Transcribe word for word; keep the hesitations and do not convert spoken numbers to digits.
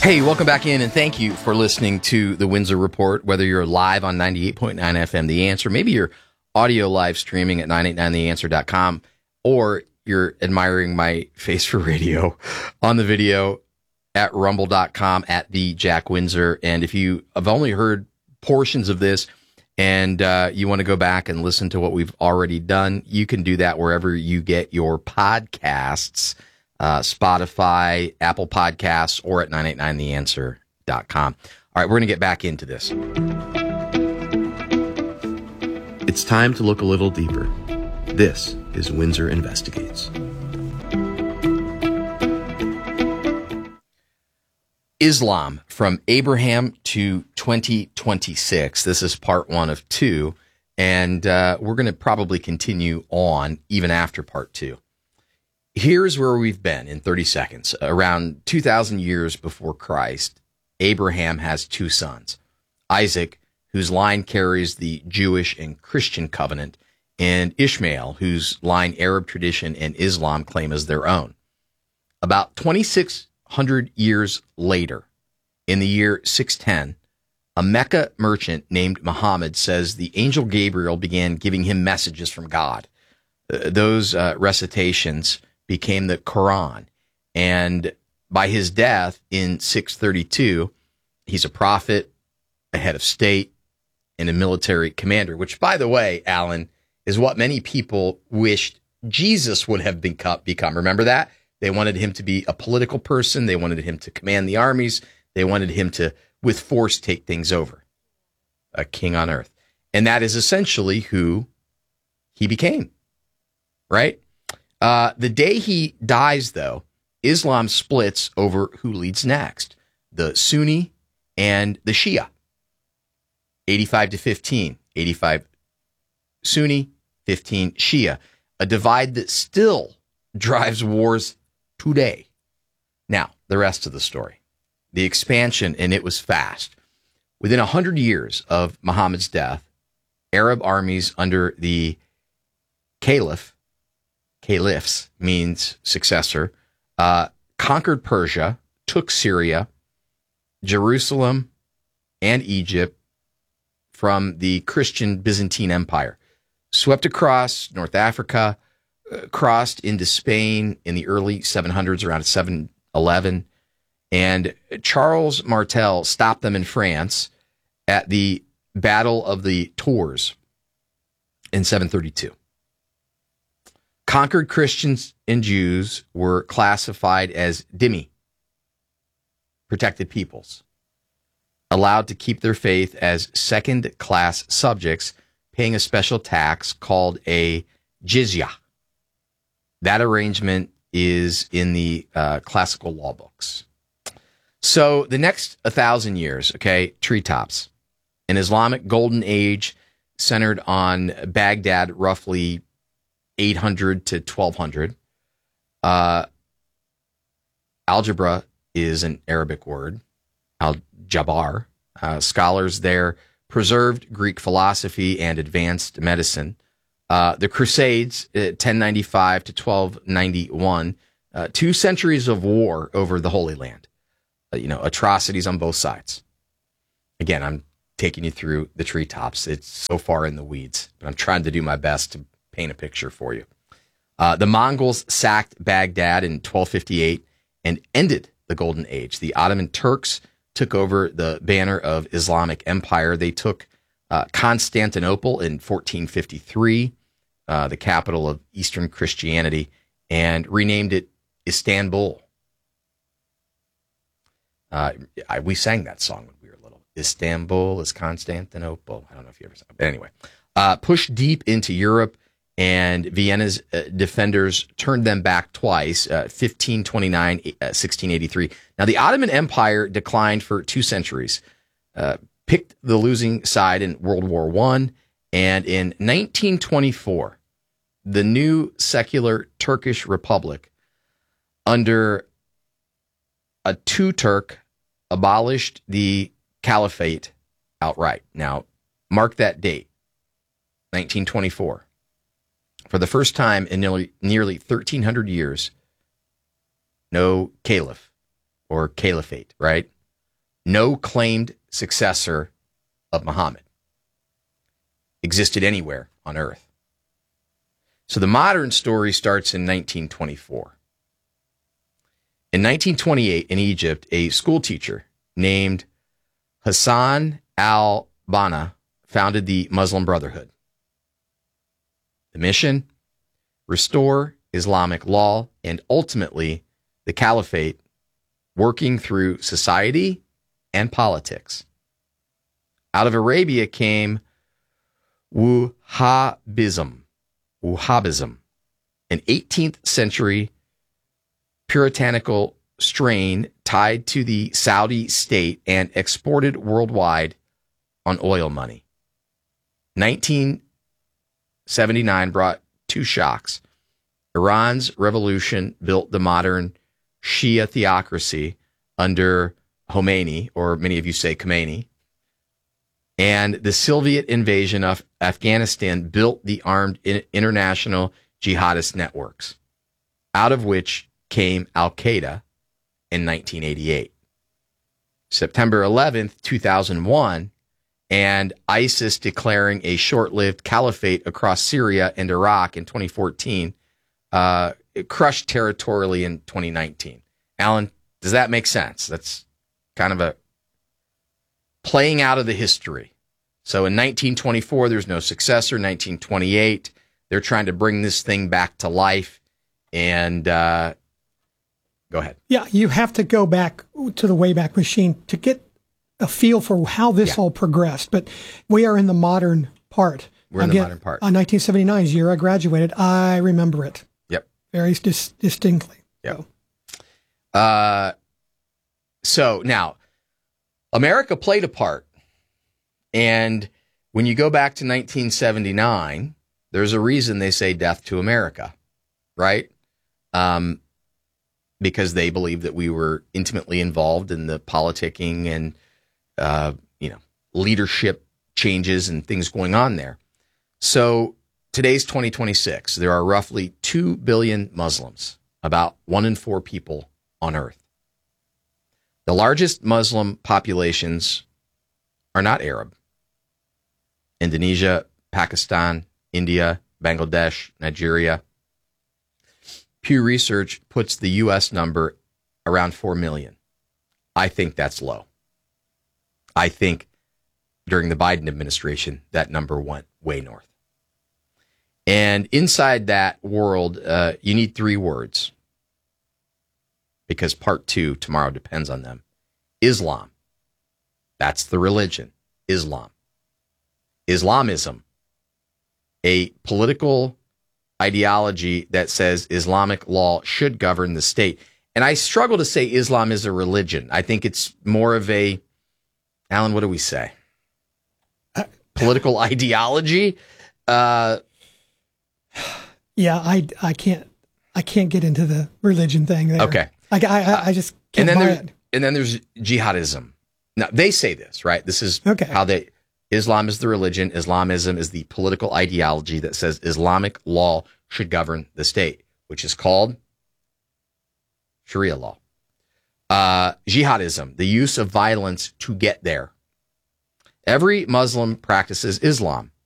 Hey, welcome back in, and thank you for listening to the Windsor Report, whether you're live on ninety-eight point nine F M, The Answer, maybe you're audio live streaming at nine eight nine the answer dot com, or you're admiring my face for radio on the video at rumble dot com at the Jack Windsor. And if you have only heard portions of this and uh, you want to go back and listen to what we've already done, you can do that wherever you get your podcasts. Uh, Spotify, Apple Podcasts, or at nine eight nine the answer dot com. All right, we're going to get back into this. It's time to look a little deeper. This is Windsor Investigates. Islam, from Abraham to twenty twenty-six. This is part one of two, and uh, we're going to probably continue on even after part two. Here's where we've been in thirty seconds. Around two thousand years before Christ, Abraham has two sons, Isaac, whose line carries the Jewish and Christian covenant, and Ishmael, whose line Arab tradition and Islam claim as their own. About twenty-six hundred years later, in the year six ten, a Mecca merchant named Muhammad says the angel Gabriel began giving him messages from God. Uh, those uh, recitations became the Quran, and by his death in six thirty-two, he's a prophet, a head of state, and a military commander, which, by the way, Alan, is what many people wished Jesus would have become. Remember that? They wanted him to be a political person. They wanted him to command the armies. They wanted him to, with force, take things over. A king on earth. And that is essentially who he became, right? Uh, the day he dies, though, Islam splits over who leads next, the Sunni and the Shia. eighty-five to fifteen, eighty-five Sunni, fifteen Shia, a divide that still drives wars today. Now, the rest of the story, the expansion, and it was fast. Within one hundred years of Muhammad's death, Arab armies under the Caliph, Caliphs means successor, uh, conquered Persia, took Syria, Jerusalem, and Egypt from the Christian Byzantine Empire, swept across North Africa, uh, crossed into Spain in the early seven hundreds, around seven eleven, and Charles Martel stopped them in France at the Battle of the Tours in seven thirty-two. Conquered Christians and Jews were classified as dhimmi, protected peoples, allowed to keep their faith as second-class subjects, paying a special tax called a jizya. That arrangement is in the uh, classical law books. So the next one thousand years, okay, treetops, an Islamic golden age centered on Baghdad, roughly eight hundred to twelve hundred. Uh, algebra is an Arabic word, al-jabar. Uh, scholars there preserved Greek philosophy and advanced medicine. Uh, the Crusades, uh, ten ninety-five to twelve ninety-one, uh, two centuries of war over the Holy Land. Uh, you know, atrocities on both sides. Again, I'm taking you through the treetops. It's so far in the weeds, but I'm trying to do my best to paint a picture for you. Uh, the Mongols sacked Baghdad in twelve fifty-eight and ended the Golden Age. The Ottoman Turks took over the banner of Islamic Empire. They took uh, Constantinople in fourteen fifty-three, uh, the capital of Eastern Christianity, and renamed it Istanbul. Uh, I, we sang that song when we were little. Istanbul is Constantinople. I don't know if you ever saw it. But anyway, uh, pushed deep into Europe, and Vienna's uh, defenders turned them back twice, uh, fifteen twenty-nine, uh, sixteen eighty-three. Now, the Ottoman Empire declined for two centuries, uh, picked the losing side in World War One, and in nineteen twenty-four, the new secular Turkish Republic, under Ataturk, abolished the caliphate outright. Now, mark that date, nineteen twenty-four. For the first time in nearly, nearly thirteen hundred years, no caliph or caliphate, right? No claimed successor of Muhammad existed anywhere on earth. So the modern story starts in nineteen twenty-four. In nineteen twenty-eight, in Egypt, a school teacher named Hassan al-Banna founded the Muslim Brotherhood. The mission? Restore Islamic law and ultimately the caliphate, working through society and politics. Out of Arabia came Wahhabism, Wahhabism, an eighteenth century puritanical strain tied to the Saudi state and exported worldwide on oil money. nineteen seventy-nine brought two shocks. Iran's revolution built the modern Shia theocracy under Khomeini, or many of you say Khomeini, and the Soviet invasion of Afghanistan built the armed international jihadist networks, out of which came Al-Qaeda in nineteen eighty-eight. September eleventh, two thousand one, and ISIS declaring a short-lived caliphate across Syria and Iraq in twenty fourteen, uh, it crushed territorially in twenty nineteen. Alan, does that make sense? That's kind of a playing out of the history. So in nineteen twenty-four, there's no successor. nineteen twenty-eight, they're trying to bring this thing back to life. And uh, go ahead. Yeah, you have to go back to the Wayback Machine to get a feel for how this yeah. all progressed. But we are in the modern part. We're in Again, the modern part. Uh, nineteen seventy-nine is the year I graduated. I remember it. Yep. Very dis- distinctly. Yep. So. Uh, so now, America played a part. And when you go back to nineteen seventy-nine, there's a reason they say death to America, right? Um, because they believe that we were intimately involved in the politicking and, uh, you know, leadership changes and things going on there. So today's twenty twenty-six. There are roughly two billion Muslims, about one in four people on earth. The largest Muslim populations are not Arab. Indonesia, Pakistan, India, Bangladesh, Nigeria. Pew Research puts the U S number around four million. I think that's low. I think during the Biden administration, that number went way north. And inside that world, uh, you need three words, because part two tomorrow depends on them. Islam. That's the religion. Islam. Islamism. A political ideology that says Islamic law should govern the state. And I struggle to say Islam is a religion. I think it's more of a, Alan, what do we say? Uh, political ideology? Uh, yeah, I, I can't I can't get into the religion thing there. Okay. I, I, I just can't and then buy there's, it. And then there's jihadism. Now, they say this, right? This is okay. how they... Islam is the religion. Islamism is the political ideology that says Islamic law should govern the state, which is called Sharia law. Uh, jihadism, the use of violence to get there. Every Muslim practices Islam.